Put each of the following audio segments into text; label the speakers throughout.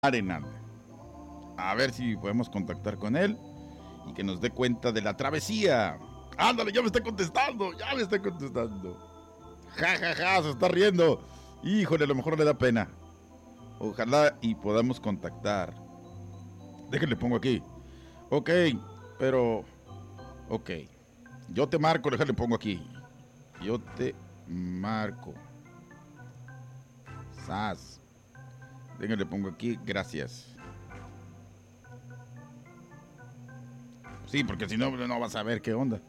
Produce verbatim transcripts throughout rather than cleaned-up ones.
Speaker 1: Arenal. A ver si podemos contactar con él y que nos dé cuenta de la travesía. Ándale, ya me está contestando, ya me está contestando. Ja, ja, ja, se está riendo. Híjole, a lo mejor le da pena. Ojalá y podamos contactar. Déjenle pongo aquí. Ok, pero... Ok. Yo te marco, déjale pongo aquí. Yo te marco. Sas. Déjenle pongo aquí, gracias. Sí, porque si no, no vas a ver qué onda.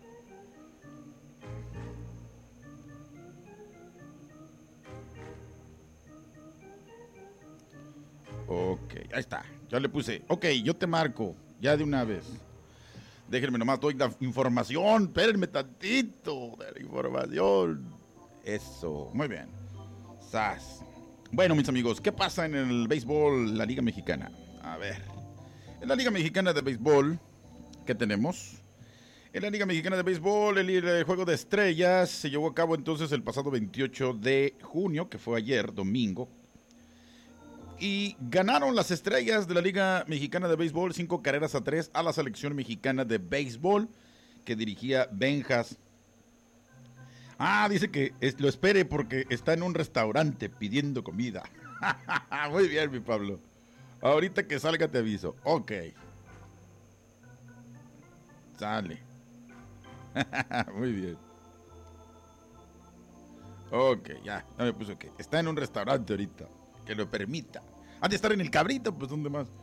Speaker 1: Ok, ahí está. Ya le puse. Ok, yo te marco. Ya de una vez. Déjenme nomás, doy la información. Espérenme tantito de la información. Eso, muy bien. Sas. Bueno, mis amigos, ¿qué pasa en el béisbol, la Liga Mexicana? A ver. En la Liga Mexicana de Béisbol, ¿qué tenemos? En la Liga Mexicana de Béisbol, el, el Juego de Estrellas se llevó a cabo entonces el pasado veintiocho de junio, que fue ayer, domingo. Y ganaron las Estrellas de la Liga Mexicana de Béisbol cinco carreras a tres a la selección mexicana de béisbol que dirigía Benjas. Ah, dice que es, lo espere porque está en un restaurante pidiendo comida. Muy bien, mi Pablo. Ahorita que salga te aviso. Ok. Sale. Muy bien. Ok, ya. Ya me puso que está en un restaurante ahorita. Que lo permita. Ha de estar en el Cabrito, pues ¿dónde más?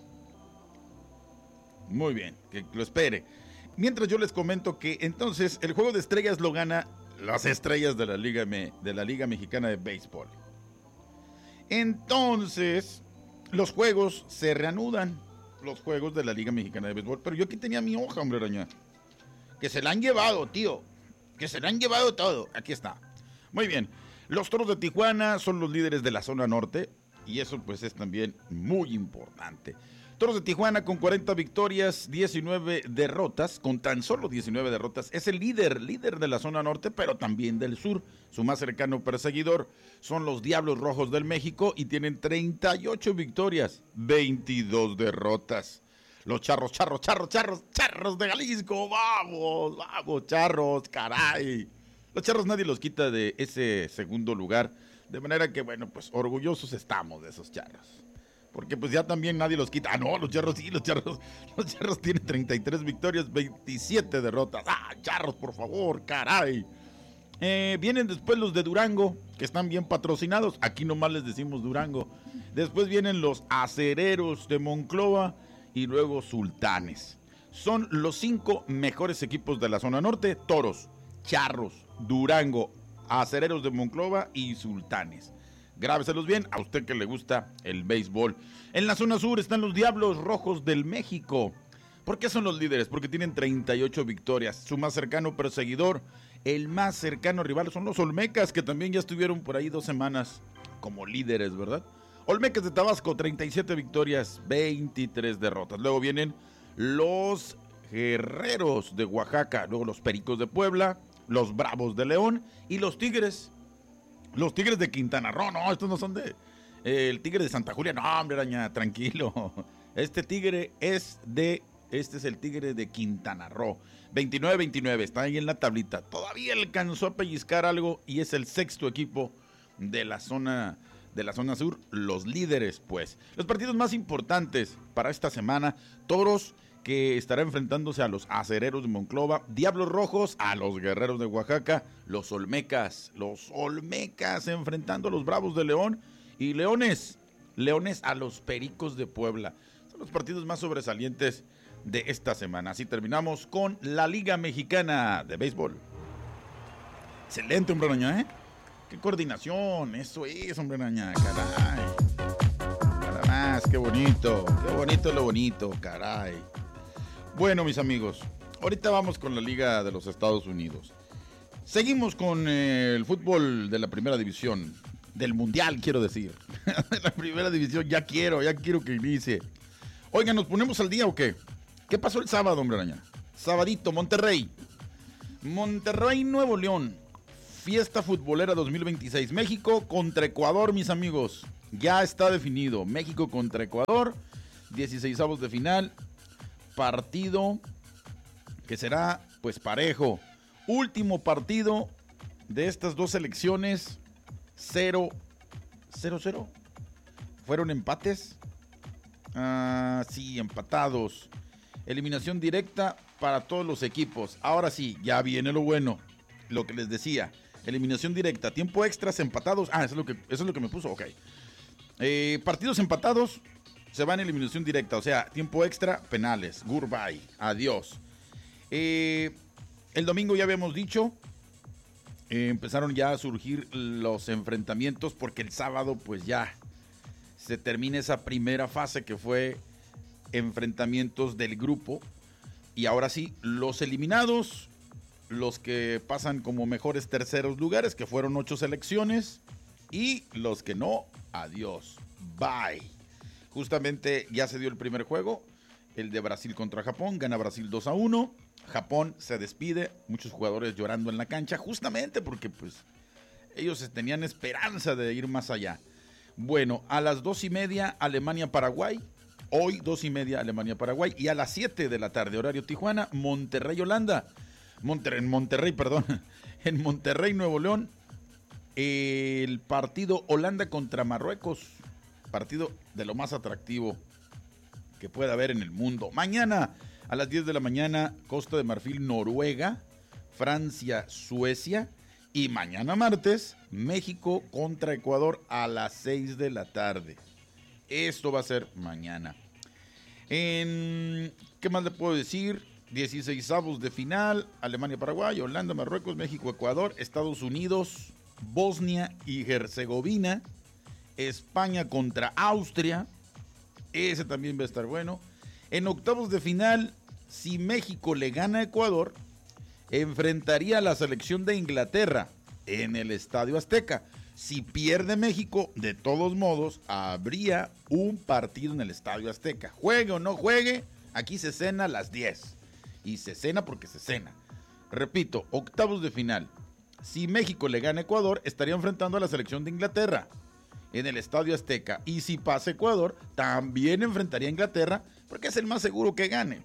Speaker 1: Muy bien, que lo espere. Mientras yo les comento que entonces el Juego de Estrellas lo gana las Estrellas de la Liga, Me, de la Liga Mexicana de Béisbol. Entonces, los juegos se reanudan. Los juegos de la Liga Mexicana de Béisbol. Pero yo aquí tenía mi hoja, hombre araña. Que se la han llevado, tío. Que se la han llevado todo. Aquí está. Muy bien. Los Toros de Tijuana son los líderes de la zona norte. Y eso pues es también muy importante. Toros de Tijuana con cuarenta victorias, diecinueve derrotas, con tan solo diecinueve derrotas, es el líder, líder de la zona norte, pero también del sur. Su más cercano perseguidor son los Diablos Rojos del México y tienen treinta y ocho victorias, veintidós derrotas. Los Charros, Charros, Charros, Charros, Charros de Jalisco, vamos, vamos, Charros, caray. Los Charros nadie los quita de ese segundo lugar, de manera que, bueno, pues orgullosos estamos de esos Charros. Porque pues ya también nadie los quita. Ah, no, los Charros sí, los Charros. Los Charros tienen treinta y tres victorias, veintisiete derrotas. Ah, Charros, por favor, caray. Eh, vienen después los de Durango, que están bien patrocinados. Aquí nomás les decimos Durango. Después vienen los Acereros de Monclova y luego Sultanes. Son los cinco mejores equipos de la zona norte. Toros, Charros, Durango, Acereros de Monclova y Sultanes. Grábeselos bien, a usted que le gusta el béisbol. En la zona sur están los Diablos Rojos del México. ¿Por qué son los líderes? Porque tienen treinta y ocho victorias. Su más cercano perseguidor, el más cercano rival son los Olmecas, que también ya estuvieron por ahí dos semanas como líderes, ¿verdad? Olmecas de Tabasco, treinta y siete victorias, veintitrés derrotas. Luego vienen los Guerreros de Oaxaca, luego los Pericos de Puebla, los Bravos de León y los Tigres. Los Tigres de Quintana Roo, no, estos no son de... Eh, el Tigre de Santa Julia, no, hombre, araña, tranquilo. Este Tigre es de... Este es el Tigre de Quintana Roo. veintinueve veintinueve, está ahí en la tablita. Todavía alcanzó a pellizcar algo y es el sexto equipo de la zona... de la zona sur, los líderes, pues. Los partidos más importantes para esta semana, Toros, que estará enfrentándose a los Acereros de Monclova, Diablos Rojos a los Guerreros de Oaxaca, los Olmecas, los Olmecas enfrentando a los Bravos de León y Leones, Leones a los Pericos de Puebla. Son los partidos más sobresalientes de esta semana. Así terminamos con la Liga Mexicana de Béisbol. Excelente, hombre araña, ¿eh? Qué coordinación, eso es, hombre araña, caray. Nada más, qué bonito, qué bonito lo bonito, caray. Bueno, mis amigos, ahorita vamos con la Liga de los Estados Unidos. Seguimos con eh, el fútbol de la primera división, del mundial, quiero decir. De la primera división, ya quiero, ya quiero que inicie. Oigan, ¿nos ponemos al día o qué? ¿Qué pasó el sábado, hombre araña? Sabadito, Monterrey. Monterrey, Nuevo León. Fiesta futbolera dos mil veintiséis. México contra Ecuador, mis amigos. ya está definido. México contra Ecuador, dieciseisavos de final. Partido que será pues parejo. Último partido de estas dos selecciones. cero cero. ¿Fueron empates? Ah, sí, empatados. Eliminación directa para todos los equipos. Ahora sí, ya viene lo bueno. Lo que les decía. Eliminación directa. Tiempo extras, empatados. Ah, eso es lo que, eso es lo que me puso. Ok. Eh, partidos empatados se van a eliminación directa. O sea, tiempo extra, penales. Goodbye. Adiós. Eh, el domingo ya habíamos dicho. Eh, empezaron ya a surgir los enfrentamientos porque el sábado pues ya se termina esa primera fase que fue enfrentamientos del grupo y ahora sí, los eliminados, los que pasan como mejores terceros lugares, que fueron ocho selecciones, y los que no, adiós, bye. Justamente ya se dio el primer juego, el de Brasil contra Japón, gana Brasil dos a uno. Japón se despide, muchos jugadores llorando en la cancha, justamente porque pues ellos tenían esperanza de ir más allá. Bueno, a las dos y media Alemania-Paraguay, hoy dos y media Alemania-Paraguay, y a las siete de la tarde, horario Tijuana, Monterrey-Holanda, Monterrey, en Monterrey, perdón, en Monterrey, Nuevo León, el partido Holanda contra Marruecos, partido de lo más atractivo que pueda haber en el mundo. Mañana a las diez de la mañana, Costa de Marfil, Noruega, Francia, Suecia. Y mañana martes, México contra Ecuador a las seis de la tarde. Esto va a ser mañana. En, ¿Qué más le puedo decir? dieciseisavos de final, Alemania-Paraguay, Holanda, Marruecos, México, Ecuador, Estados Unidos, Bosnia y Herzegovina, España contra Austria. Ese también va a estar bueno. En octavos de final, si México le gana a Ecuador, enfrentaría a la selección de Inglaterra en el Estadio Azteca. Si pierde México, de todos modos, habría un partido en el Estadio Azteca. Juegue o no juegue, aquí se cena a las diez. Y se cena porque se cena. Repito, octavos de final. Si México le gana a Ecuador, estaría enfrentando a la selección de Inglaterra en el Estadio Azteca. Y si pasa Ecuador, también enfrentaría a Inglaterra, porque es el más seguro que gane.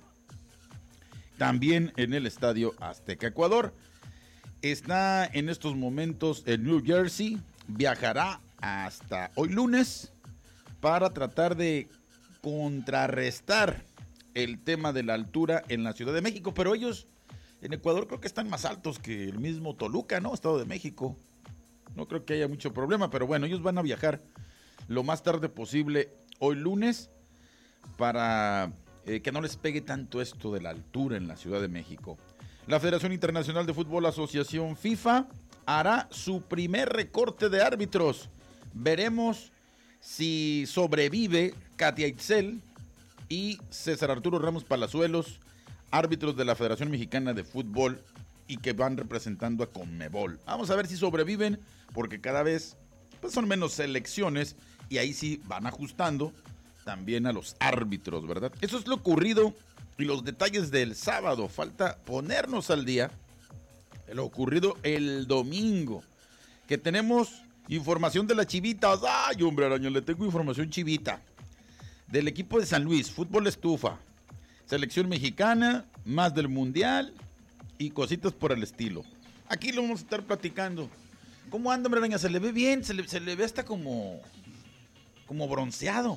Speaker 1: También en el Estadio Azteca. Ecuador está en estos momentos en New Jersey. Viajará hasta hoy lunes para tratar de contrarrestar el tema de la altura en la Ciudad de México. Pero ellos en Ecuador creo que están más altos que el mismo Toluca, ¿no? Estado de México. No creo que haya mucho problema, pero bueno, ellos van a viajar lo más tarde posible hoy lunes para eh, que no les pegue tanto esto de la altura en la Ciudad de México. La Federación Internacional de Fútbol, Asociación FIFA, hará su primer recorte de árbitros. Veremos si sobrevive Katia Itzel y César Arturo Ramos Palazuelos, árbitros de la Federación Mexicana de Fútbol y que van representando a Conmebol. Vamos a ver si sobreviven, porque cada vez pues, son menos selecciones y ahí sí van ajustando también a los árbitros, ¿verdad? Eso es lo ocurrido y los detalles del sábado. Falta ponernos al día de lo ocurrido el domingo, que tenemos información de las chivitas. Ay, hombre araña, le tengo información chivita. Del equipo de San Luis, fútbol estufa, selección mexicana, más del mundial y cositas por el estilo. Aquí lo vamos a estar platicando. ¿Cómo anda, hombre araña? Se le ve bien, se le, se le ve hasta como, como bronceado.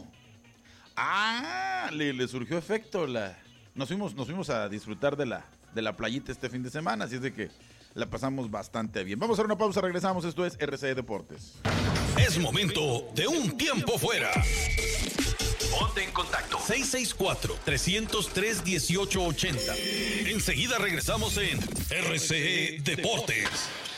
Speaker 1: Ah, le, le surgió efecto. La, nos, fuimos, nos fuimos a disfrutar de la, de la playita este fin de semana, así es de que la pasamos bastante bien. Vamos a hacer una pausa, regresamos. Esto es R C Deportes.
Speaker 2: Es momento de un tiempo fuera. Ponte en contacto. seis seis cuatro, tres cero tres, uno ocho ocho cero. Enseguida regresamos en R C Deportes.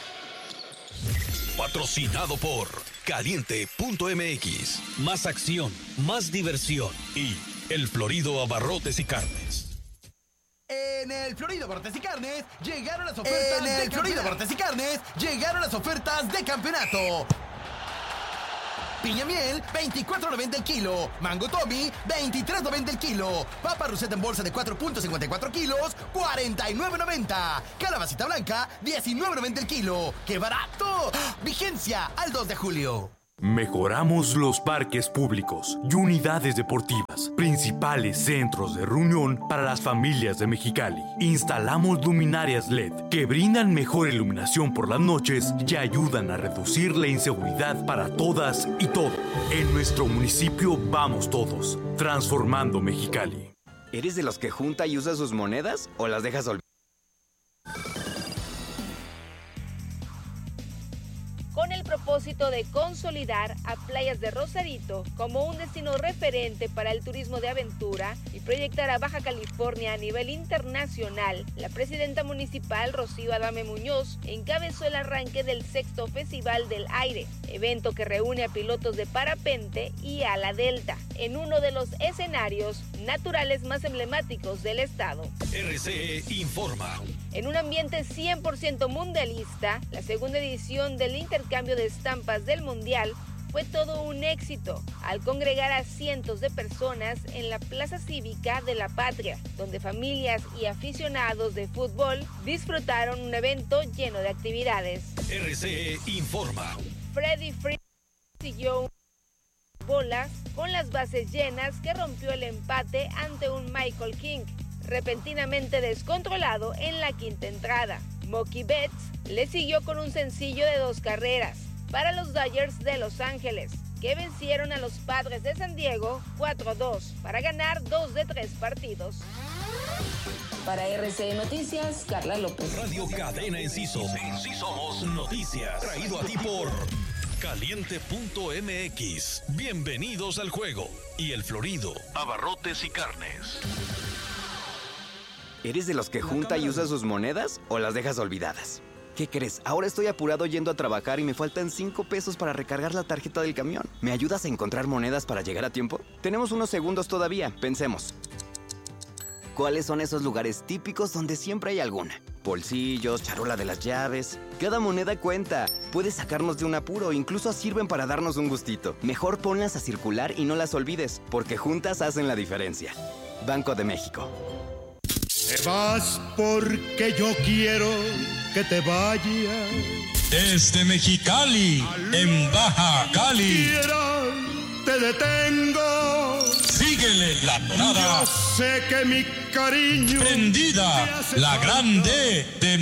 Speaker 2: Patrocinado por Caliente punto M X. Más acción, más diversión y El Florido Abarrotes y Carnes.
Speaker 3: En el Florido Abarrotes y Carnes llegaron las ofertas. En el Florido Abarrotes y Carnes llegaron las ofertas de campeonato. Piña miel, veinticuatro noventa el kilo. Mango Tommy, veintitrés noventa el kilo. Papa Rosetta en bolsa de cuatro punto cincuenta y cuatro kilos, cuarenta y nueve noventa. Calabacita blanca, diecinueve noventa el kilo. ¡Qué barato! ¡Ah! Vigencia al dos de julio.
Speaker 4: Mejoramos los parques públicos y unidades deportivas, principales centros de reunión para las familias de Mexicali. Instalamos luminarias L E D que brindan mejor iluminación por las noches y ayudan a reducir la inseguridad para todas y todos. En nuestro municipio vamos todos, transformando Mexicali.
Speaker 5: ¿Eres de los que junta y usa sus monedas o las dejas olvidar?
Speaker 6: Con el propósito de consolidar a Playas de Rosarito como un destino referente para el turismo de aventura y proyectar a Baja California a nivel internacional, la presidenta municipal Rocío Adame Muñoz encabezó el arranque del sexto Festival del Aire, evento que reúne a pilotos de parapente y ala delta, en uno de los escenarios naturales más emblemáticos del estado.
Speaker 2: R C E informa.
Speaker 6: En un ambiente cien por ciento mundialista, la segunda edición del intercambio de estampas del Mundial fue todo un éxito, al congregar a cientos de personas en la Plaza Cívica de la Patria, donde familias y aficionados de fútbol disfrutaron un evento lleno de actividades.
Speaker 2: R C E informa.
Speaker 6: Freddy Freeman siguió bolas con las bases llenas que rompió el empate ante un Michael King, repentinamente descontrolado en la quinta entrada. Mookie Betts le siguió con un sencillo de dos carreras para los Dodgers de Los Ángeles, que vencieron a los Padres de San Diego cuatro a dos para ganar dos de tres partidos.
Speaker 7: Para R C E Noticias, Carla López.
Speaker 2: Radio Cadena Enciso. Sí somos noticias. Traído a ti por Caliente punto M X. Bienvenidos al juego. Y El Florido. Abarrotes y carnes.
Speaker 5: ¿Eres de los que junta y usa sus monedas o las dejas olvidadas? ¿Qué crees? Ahora estoy apurado yendo a trabajar y me faltan cinco pesos para recargar la tarjeta del camión. ¿Me ayudas a encontrar monedas para llegar a tiempo? Tenemos unos segundos todavía, pensemos. ¿Cuáles son esos lugares típicos donde siempre hay alguna? Bolsillos, charola de las llaves. Cada moneda cuenta. Puede sacarnos de un apuro, incluso sirven para darnos un gustito. Mejor ponlas a circular y no las olvides, porque juntas hacen la diferencia. Banco de México.
Speaker 8: Te vas porque yo quiero que te vayas.
Speaker 9: Desde Mexicali, en Baja Cali.
Speaker 8: Quiera, te detengo.
Speaker 9: Síguele la nada.
Speaker 8: Yo sé que mi cariño
Speaker 9: prendida, la grande de